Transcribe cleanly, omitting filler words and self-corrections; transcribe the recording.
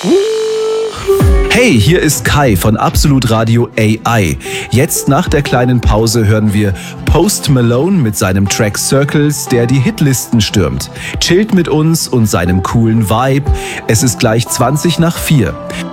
Hey, hier ist Kai von Absolut Radio AI. Jetzt nach der kleinen Pause hören wir Post Malone mit seinem Track Circles, der die Hitlisten stürmt. Chillt mit uns und seinem coolen Vibe. Es ist gleich 4:20.